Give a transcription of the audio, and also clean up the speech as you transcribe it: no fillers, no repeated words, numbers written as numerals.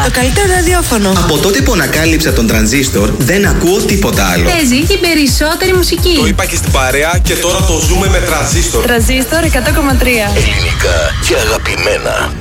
Το καλύτερο ραδιόφωνο. Από τότε που ανακάλυψα τον τρανζίστορ, δεν ακούω τίποτα άλλο. Παίζει την περισσότερη μουσική. Το είπα και στην παρέα και τώρα το ζούμε με τρανζίστορ. Τρανζίστορ 100,3. Ελληνικά και αγαπημένα.